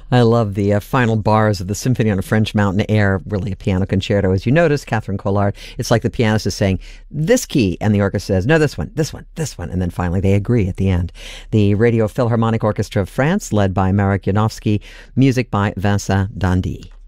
I love the final bars of the Symphony on a French Mountain Air, really a piano concerto. As you notice, Catherine Collard, it's like the pianist is saying, this key, and the orchestra says, no, this one, this one, this one, and then finally they agree at the end. The Radio Philharmonic Orchestra of France, led by Marek Janowski, music by Vincent Dandy.